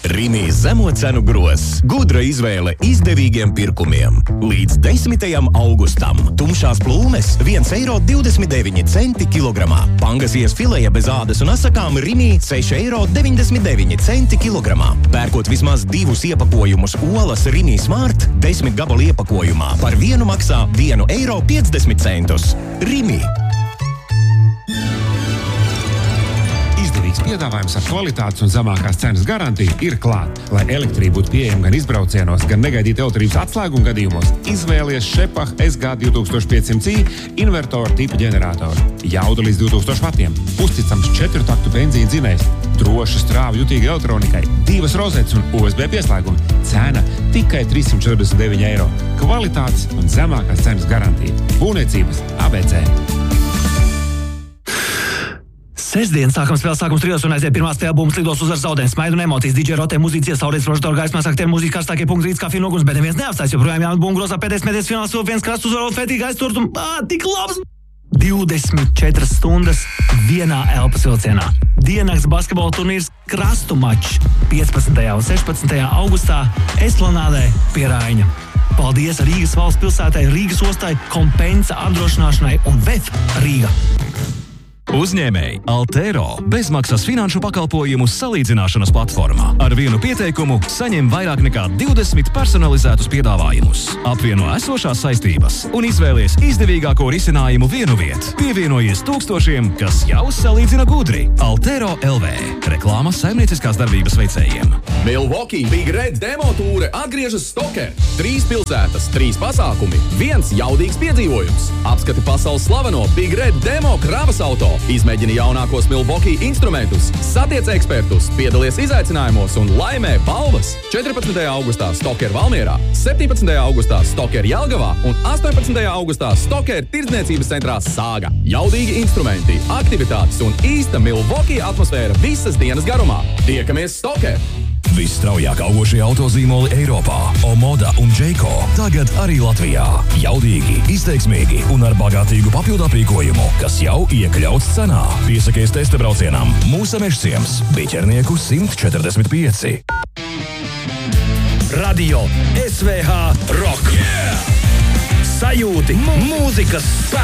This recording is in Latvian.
Rimi zemo cenu grozs. Gudra izvēle izdevīgiem pirkumiem. Līdz 10. augustam. Tumšās plūmes 1,29 € kilogramā. Pangasies fileja bez ādas un asakām Rimi 6,99 € kilogramā. Pērkot vismaz 2 iepakojumus olas Rimi Smart 10 gabalu iepakojumā par vienu maksā 1,50 €. Rimi. Izdevīgs piedāvājums ar kvalitātes un zemākās cenas garantiju ir klāt. Lai elektrība būtu pieejama gan izbraucienos, gan negaidīt elektrības atslēgumu gadījumos, izvēlies Šepah SG2500i invertoru tipa ģeneratoru. Jauda līdz 2000 vatiem, uzticams 4-taktu benzīna dzinējs, droša strāvu jutīga elektronikai, 2 rozetes un USB pieslēgumi. Cena tikai 349 €. Kvalitātes un zemākās cenas garantija. Būvniecības ABC. Sestdien sākam spēles sākums trijos un aiziet pirmā spēle bumbas lidos uzvar zaudējums, smaidu un emocijas. DJ rotē mūziķis iesaudēs prožetoru gaismās aktieru mūzikas karstākie punkti rīts kafiju nogums, bet neviens neapstājas, joprojām jāmet bumbu grozā pēdējais mēties fināls, vēl viens krasts uzvarot fētīgi aizsturt un tik labs! 24 stundas vienā elpas vilcienā. Diennakts basketbola turnīrs krastu mačs 15. un 16. augustā Esplanādē pie Raiņa. Paldies Rīgas valsts pilsētai, Rīgas ostai, Kompensa apdrošināšanai un VEF Rīga. Uzņēmēji Altero bezmaksas finanšu pakalpojumu salīdzināšanas platformā. Ar vienu pieteikumu saņem vairāk nekā 20 personalizētus piedāvājumus. Apvieno esošās saistības un izvēlies izdevīgāko risinājumu vienu vietu. Pievienojies tūkstošiem, kas jau salīdzina gudri. Altero LV. Reklāma saimnieciskās darbības veicējiem. Milwaukee Big Red demo tūre atgriežas Stoker. 3 pilsētas, 3 pasākumi, 1 jaudīgs piedzīvojums. Apskati pasaules slaveno Big Red demo kravas auto. Izmēģini jaunākos Milwaukee instrumentus, satiec ekspertus, piedalies izaicinājumos un laimē balvas. 14. augustā Stoker Valmierā, 17. augustā Stoker Jelgavā un 18. augustā Stoker tirdzniecības centrā Sāga. Jaudīgi instrumenti, aktivitātes un īsta Milwaukee atmosfēra visas dienas garumā. Tiekamies Stoker! Visstraujāk augošie autozīmoli Eiropā – Omoda un Jayco. Tagad arī Latvijā. Jaudīgi, izteiksmīgi un ar bagātīgu papildu aprīkojumu, kas jau iekļauts cenā. Piesakies testa braucienam Mūsa Mežciems, Biķernieku 145. Radio SVH Rock. Sajūti mūzikas